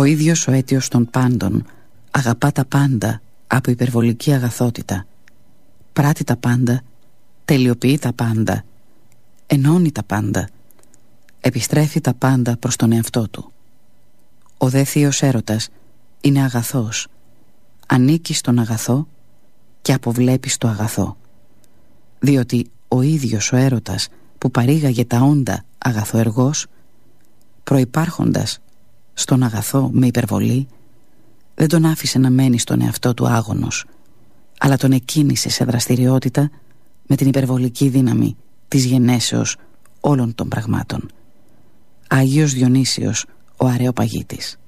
Ο ίδιος ο αίτιος των πάντων αγαπά τα πάντα από υπερβολική αγαθότητα, πράττει τα πάντα, τελειοποιεί τα πάντα, ενώνει τα πάντα, επιστρέφει τα πάντα προς τον εαυτό του. Ο δε θείος έρωτας είναι αγαθός, ανήκει στον αγαθό και αποβλέπει στο αγαθό, διότι ο ίδιος ο έρωτας που παρήγαγε τα όντα αγαθοεργός, προϋπάρχοντας στον αγαθό με υπερβολή, δεν τον άφησε να μένει στον εαυτό του άγωνος, αλλά τον εκκίνησε σε δραστηριότητα με την υπερβολική δύναμη της γενέσεως όλων των πραγμάτων. Άγιος Διονύσιος ο Αρεοπαγίτης.